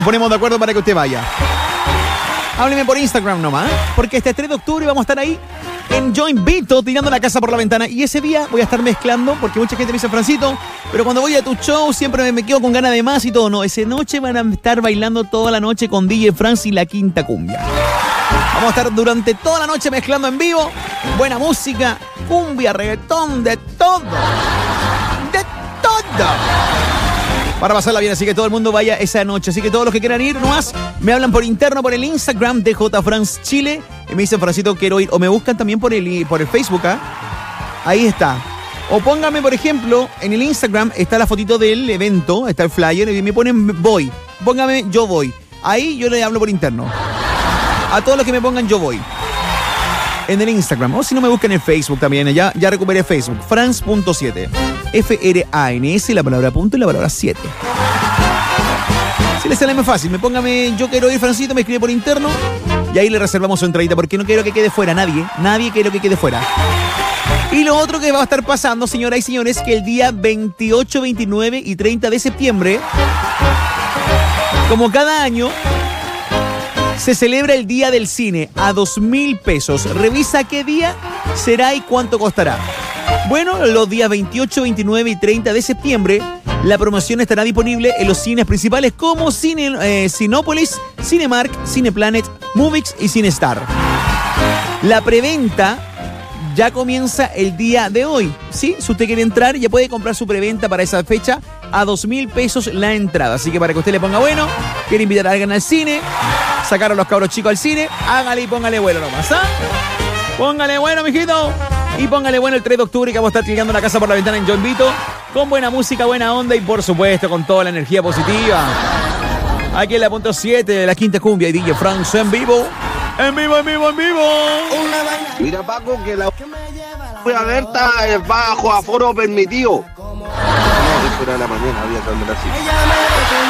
Ponemos de acuerdo para que usted vaya. Hábleme por Instagram nomás, porque este 3 de octubre vamos a estar ahí en Yo Invito, tirando la casa por la ventana. Y ese día voy a estar mezclando, porque mucha gente me dice, Francito, pero cuando voy a tu show siempre me quedo con ganas de más y todo. No, esa noche van a estar bailando toda la noche con DJ Franz y la Quinta Cumbia. Vamos a estar durante toda la noche mezclando en vivo. Buena música, cumbia, reggaetón, de todo. De todo. Para pasarla bien, así que todo el mundo vaya esa noche. Así que todos los que quieran ir, nomás me hablan por interno, por el Instagram de J France Chile. Y me dicen, Francito, quiero ir. O me buscan también por el Facebook, ¿ah? Ahí está. O pónganme, por ejemplo, en el Instagram está la fotito del evento, está el flyer, y me ponen voy. Póngame yo voy. Ahí yo le hablo por interno. A todos los que me pongan yo voy. En el Instagram. O si no me buscan en Facebook también. Ya recuperé Facebook. Franz.7. FRANS, la palabra punto y la palabra 7. Si les sale más fácil, póngame yo quiero ir, Francito, me escribe por interno y ahí le reservamos su entradita porque no quiero que quede fuera nadie quiero que quede fuera. Y lo otro que va a estar pasando, señoras y señores, que el día 28, 29 y 30 de septiembre, como cada año, se celebra el Día del Cine a 2.000 pesos. Revisa qué día será y cuánto costará. Bueno, los días 28, 29 y 30 de septiembre, la promoción estará disponible en los cines principales como Cinépolis, Cinemark, Cineplanet, Movix y Cinestar. La preventa ya comienza el día de hoy, ¿sí? Si usted quiere entrar, ya puede comprar su preventa para esa fecha a 2.000 pesos la entrada. Así que para que usted le ponga bueno, quiere invitar a alguien al cine, sacar a los cabros chicos al cine, hágale y póngale bueno nomás, ¿ah? Póngale bueno, mijito. Y póngale bueno el 3 de octubre que vamos a estar tirando la casa por la ventana en Yo Invito, con buena música, buena onda y por supuesto con toda la energía positiva. Aquí en la punto 7 de la Quinta Cumbia y DJ Franz en vivo. En vivo, en vivo, en vivo. Mira, Paco, que la voy a ver está bajo aforo permitido. No, eso era la mañana, había que andar así.